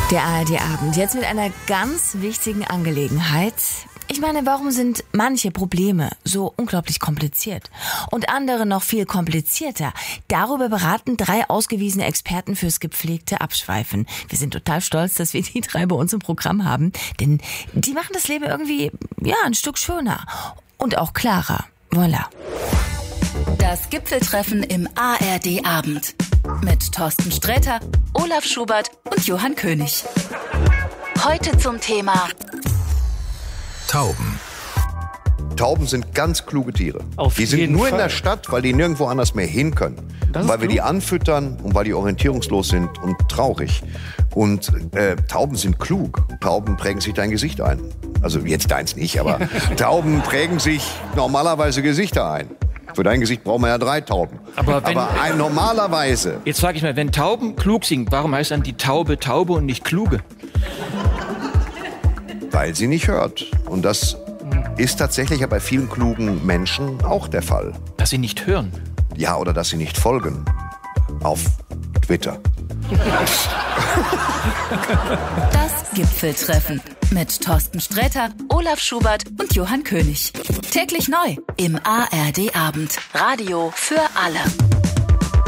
Der ARD-Abend, jetzt mit einer ganz wichtigen Angelegenheit. Ich meine, warum sind manche Probleme so unglaublich kompliziert und andere noch viel komplizierter? Darüber beraten 3 ausgewiesene Experten fürs gepflegte Abschweifen. Wir sind total stolz, dass wir die 3 bei uns im Programm haben, denn die machen das Leben irgendwie, ein Stück schöner und auch klarer. Voilà. Das Gipfeltreffen im ARD-Abend mit Thorsten Sträter, Olaf Schubert und Johann König. Heute zum Thema Tauben. Tauben sind ganz kluge Tiere. Auf die sind jeden nur Fall. in der Stadt, weil die nirgendwo anders mehr hin können. Das ist Weil wir klug. die anfüttern und weil die orientierungslos sind und traurig. Und Tauben sind klug. Tauben prägen sich dein Gesicht ein. Also jetzt deins nicht, aber Tauben prägen sich normalerweise Gesichter ein. Für dein Gesicht brauchen wir ja 3 Tauben. Aber normalerweise. Jetzt frage ich mal, wenn Tauben klug sind, warum heißt dann die Taube Taube und nicht Kluge? Weil sie nicht hört. Und das ist tatsächlich ja bei vielen klugen Menschen auch der Fall. Dass sie nicht hören. Ja, oder dass sie nicht folgen. Auf Twitter. Das Gipfeltreffen mit Thorsten Sträter, Olaf Schubert und Johann König. Täglich neu im ARD-Abend. Radio für alle.